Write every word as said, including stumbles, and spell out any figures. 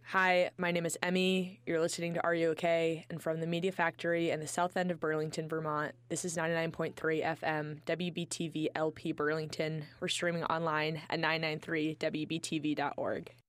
Hi, my name is Emmy. You're listening to Are You OK? And from the Media Factory in the south end of Burlington, Vermont, this is ninety-nine point three F M, W B T V L P Burlington. We're streaming online at nine ninety-three W B T V dot org.